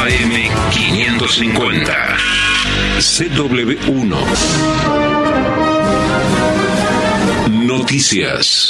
AM550. CW1. Noticias.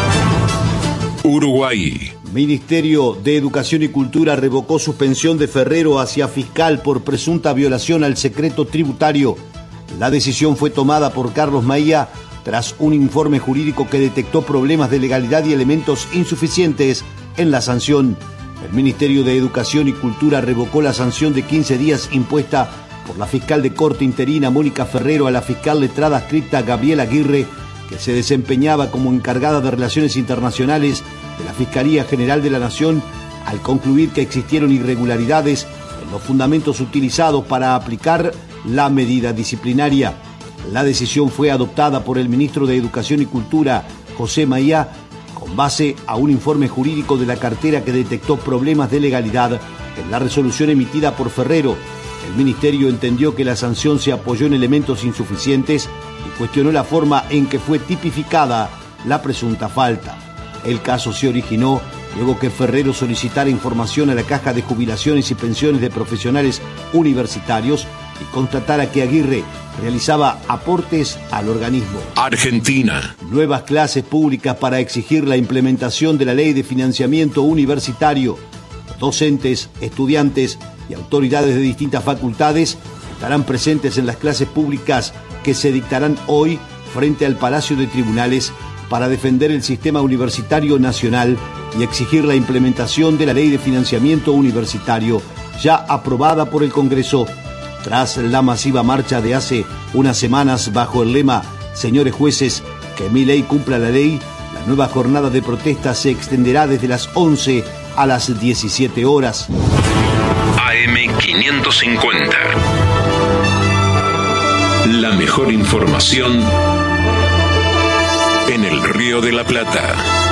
Uruguay. Ministerio de Educación y Cultura revocó suspensión de Ferrero hacia fiscal por presunta violación al secreto tributario. La decisión fue tomada por Carlos Maía tras un informe jurídico que detectó problemas de legalidad y elementos insuficientes en la sanción. El Ministerio de Educación y Cultura revocó la sanción de 15 días impuesta por la fiscal de corte interina Mónica Ferrero a la fiscal letrada adscripta Gabriela Aguirre, que se desempeñaba como encargada de Relaciones Internacionales de la Fiscalía General de la Nación, al concluir que existieron irregularidades en los fundamentos utilizados para aplicar la medida disciplinaria. La decisión fue adoptada por el ministro de Educación y Cultura, José Maía, con base a un informe jurídico de la cartera que detectó problemas de legalidad en la resolución emitida por Ferrero. El ministerio entendió que la sanción se apoyó en elementos insuficientes y cuestionó la forma en que fue tipificada la presunta falta. El caso se originó luego que Ferrero solicitara información a la Caja de Jubilaciones y Pensiones de Profesionales Universitarios y constatara que Aguirre realizaba aportes al organismo. Argentina. Nuevas clases públicas para exigir la implementación de la Ley de Financiamiento Universitario. Docentes, estudiantes y autoridades de distintas facultades estarán presentes en las clases públicas que se dictarán hoy frente al Palacio de Tribunales para defender el sistema universitario nacional y exigir la implementación de la Ley de Financiamiento Universitario ya aprobada por el Congreso. Tras la masiva marcha de hace unas semanas bajo el lema "Señores jueces, que mi ley cumpla la ley", la nueva jornada de protesta se extenderá desde las 11 a las 17 horas. AM550. La mejor información en el Río de la Plata.